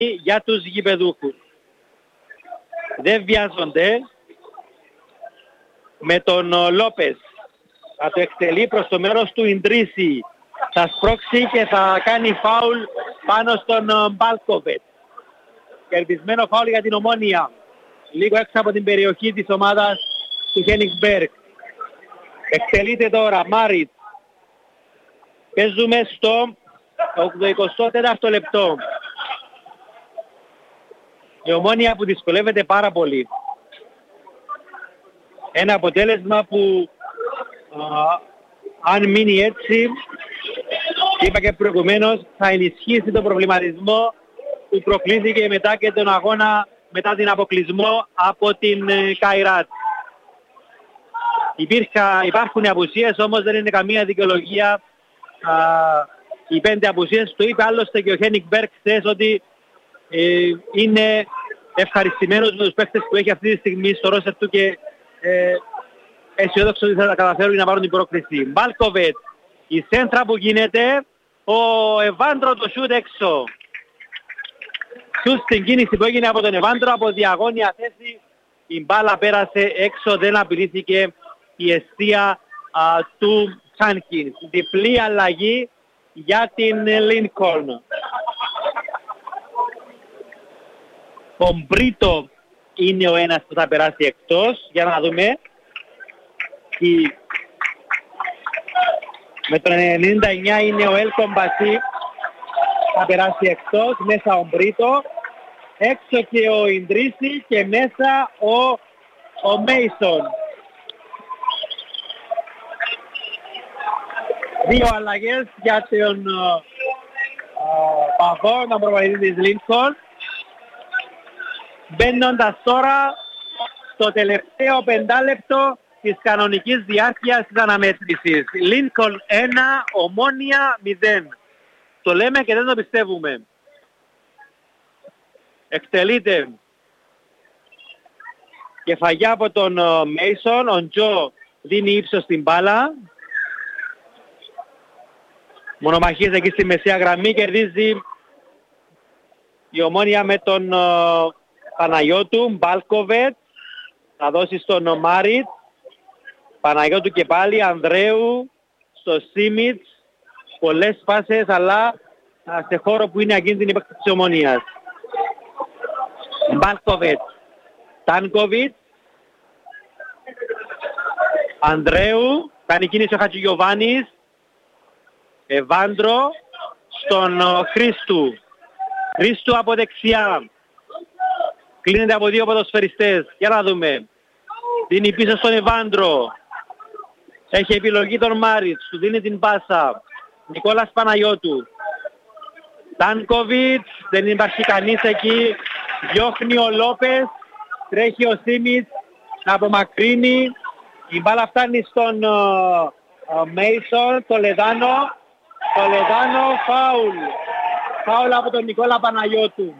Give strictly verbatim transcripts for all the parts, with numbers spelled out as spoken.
για τους γηπεδούχους. Δεν βιάζονται με τον Λόπες. Θα το εκτελεί προς το μέρος του Ιντρίση. Θα σπρώξει και θα κάνει φάουλ πάνω στον Μπάλκοβετ. Κερδισμένο φάουλ για την Ομόνια. Λίγο έξω από την περιοχή της ομάδας του Χένιγκσμπεργκ. Εκτελείται τώρα Μάριτ. Παίζουμε στο ογδοηκοστό τέταρτο λεπτό. Η Ομόνια που δυσκολεύεται πάρα πολύ. Ένα αποτέλεσμα που α, αν μείνει έτσι, είπα και προηγουμένως, θα ενισχύσει τον προβληματισμό που προκλήθηκε μετά και τον αγώνα μετά την αποκλεισμό από την ε, Καϊράτ. Υπήρχα, υπάρχουν απουσίες, όμως δεν είναι καμία δικαιολογία α, οι πέντε απουσίες. Το είπε άλλωστε και ο Χένιγκσμπεργκ χθες ότι ε, είναι ευχαριστημένος με τους παίκτες που έχει αυτή τη στιγμή στο ρόστερ του και ε, αισιόδοξο ότι θα τα καταφέρουν να πάρουν την πρόκριση. Μπάλκοβετ, η σέντρα που γίνεται, ο Εβάντρο το σούτ έξω. Σούτ στην κίνηση που έγινε από τον Εβάντρο από διαγώνια θέση, η μπάλα πέρασε έξω, δεν απειλήθηκε η εστία α, του Χάνκινς. Διπλή αλλαγή για την Λίνκολν. Ο Μπρίτο είναι ο ένας που θα περάσει εκτός. Για να δούμε. Η... Με τον ενενήντα εννιά είναι ο Έλκον Μπασί. Θα περάσει εκτός. Μέσα ο Μπρίτο. Έξω και ο Ιντρίση και μέσα ο, ο Μέισον. Δύο αλλαγές για τον Παβό, τον προπονητή της Λίνκολν. Μπαίνοντας τώρα στο τελευταίο πεντάλεπτο της κανονικής διάρκειας της αναμέτρησης. Λίνκολν ένα, Ομόνια μηδέν. Το λέμε και δεν το πιστεύουμε. Εκτελείται κεφαγιά από τον Μέισον. Ο Τζο δίνει ύψος στην μπάλα. Μονομαχίες εκεί στη μεσαία γραμμή. Κερδίζει η Ομόνια με τον Παναγιώτου. Μπάλκοβετ θα δώσει στον Μάριτ. Παναγιώτου και πάλι. Ανδρέου στο Σίμιτς. Πολλές πάσες αλλά σε χώρο που είναι ακίνδυνη παίκτης της Ομονίας. Μπάλκοβετ. Τάνκοβιτ. Ανδρέου. Κάνει κίνηση ο Χατζηγιοβάνης. Εβάντρο στον Χρήστου. Χρήστου από δεξιά. Κλείνεται από δύο ποδοσφαιριστές. Για να δούμε. Δίνει πίσω στον Εβάντρο. Έχει επιλογή τον Μάριτς. Του δίνει την πάσα. Νικόλας Παναγιώτου. Τάνκοβιτς. Δεν υπάρχει κανείς εκεί. Διώχνει ο Λόπες. Τρέχει ο Σίμιτς. Να απομακρύνει. Η μπάλα φτάνει στον Μέισον. Το Λεδάνο. Το Λεδάνο. Φάουλ. Φάουλ από τον Νικόλα Παναγιώτου.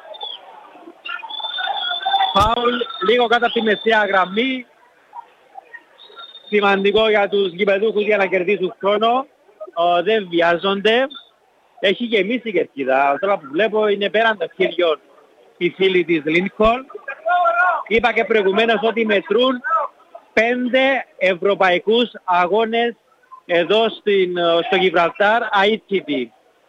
Φάουλ λίγο κάτω από τη μεσαία γραμμή. Σημαντικό για τους γηπεδούχους για να κερδίσουν χρόνο. Ο, δεν βιάζονται. Έχει γεμίσει η κερκίδα. Τώρα που βλέπω είναι πέραν των χείριων οι φίλοι της Λίνκολν. Είπα και προηγουμένως ότι μετρούν πέντε ευρωπαϊκούς αγώνες εδώ στην, στο Γιβραλτάρ άι τι βι.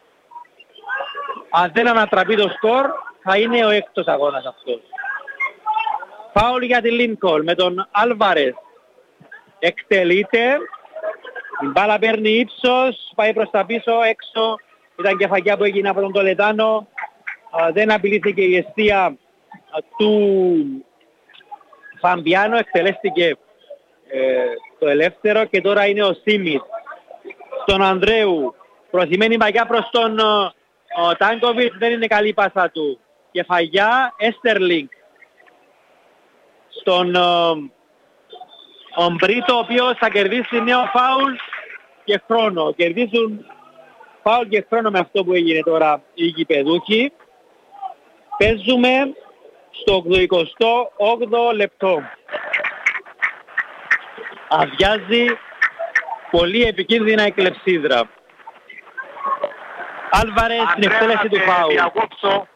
Αν δεν ανατραπεί το σκορ θα είναι ο έκτος αγώνας αυτός. Φάουλ για τη Λίνκολν με τον Άλβαρες. Εκτελείται. Η μπάλα παίρνει ύψος. Πάει προς τα πίσω έξω. Ήταν κεφαγιά που έγινε από τον Τολετάνο. Δεν απειλήθηκε η εστία του Φαμπιάνο. Εκτελέστηκε ε, το ελεύθερο και τώρα είναι ο Σίμιτ. Στον Ανδρέου. Προθυμένη παγιά προς τον ο Τάνκοβιτς. Δεν είναι καλή πάσα του. Κεφαγιά Έστερλινγκ. Στον ο Μπρίτο, ο οποίος θα κερδίσει νέο φάουλ και χρόνο. Κερδίζουν φάουλ και χρόνο με αυτό που έγινε τώρα οι γηπεδούχοι. Παίζουμε στο ογδοηκοστό όγδοο λεπτό. Αδειάζει πολύ επικίνδυνα η κλεψίδρα. Άλβαρες στην εκτέλεση του φάουλ. Διακόψω